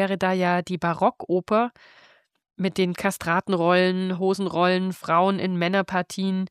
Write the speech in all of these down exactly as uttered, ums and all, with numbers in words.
wäre da ja die Barockoper mit den Kastratenrollen, Hosenrollen, Frauen in Männerpartien.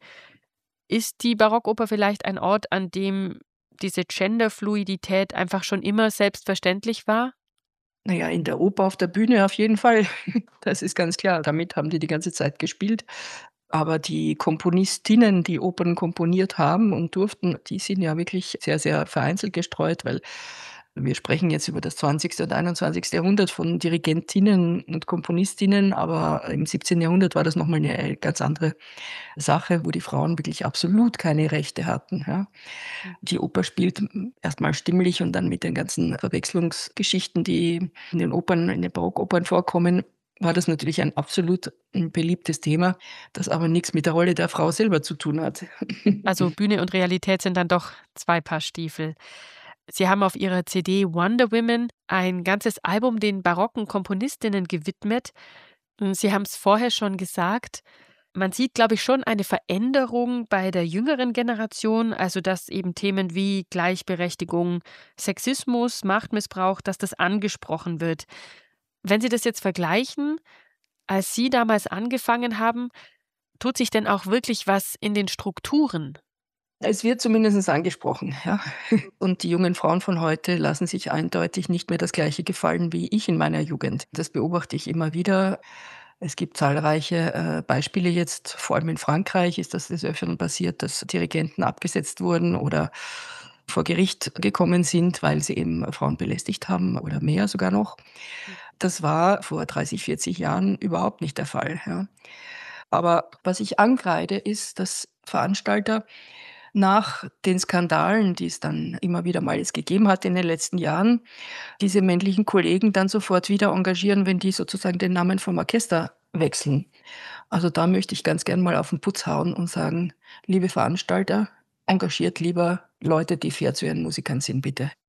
Ist die Barockoper vielleicht ein Ort, an dem diese Genderfluidität einfach schon immer selbstverständlich war? Na ja, in der Oper auf der Bühne auf jeden Fall. Das ist ganz klar. Damit haben die die ganze Zeit gespielt. Aber die Komponistinnen, die Opern komponiert haben und durften, die sind ja wirklich sehr, sehr vereinzelt gestreut, weil wir sprechen jetzt über das zwanzigste und einundzwanzigste Jahrhundert von Dirigentinnen und Komponistinnen, aber im siebzehnten Jahrhundert war das noch mal 'ne ganz andere Sache, wo die Frauen wirklich absolut keine Rechte hatten, ja. Mhm. Die Oper spielt m erst mal stimmlich und dann mit den ganzen Verwechslungsgeschichten, die in den Opern in den Barockopern vorkommen, war das natürlich ein absolut 'n beliebtes Thema, das aber nix mit der Rolle der Frau selber zu tun hat. Also Bühne und Realität sind dann doch zwei Paar Stiefel. Sie haben auf Ihrer C D „Wonder Women“ ein ganzes Album den barocken Komponistinnen gewidmet. Hm, Sie haben's vorher schon gesagt, man sieht, glaube ich, schon eine Veränderung bei der jüngeren Generation, also dass eben Themen wie Gleichberechtigung, Sexismus, Machtmissbrauch, dass das angesprochen wird. Wenn Sie das jetzt vergleichen, als Sie damals angefangen haben, tut sich denn auch wirklich was in den Strukturen? Es wird zumindest angesprochen, ja. Und die jungen Frauen von heute lassen sich eindeutig nicht mehr das Gleiche gefallen wie ich in meiner Jugend. Das beobachte ich immer wieder. Es gibt zahlreiche, äh, Beispiele jetzt, vor allem in Frankreich ist das des Öfteren passiert, dass Dirigenten abgesetzt wurden oder vor Gericht gekommen sind, weil sie eben Frauen belästigt haben oder mehr sogar noch. Hm. Das war vor dreißig, vierzig Jahren überhaupt nicht der Fall, ja. Aber was ich ankreide, ist, dass Veranstalter nach den Skandalen, die es dann immer wieder mal jetzt gegeben hat in den letzten Jahren, diese männlichen Kollegen dann sofort wieder engagieren, wenn die sozusagen den Namen vom Orchester wechseln. Also, da möchte ich ganz gern mal auf 'n Putz hauen und sagen: „Liebe Veranstalter, engagiert lieber Leute, die fair zu ihren Musikern sind, bitte.“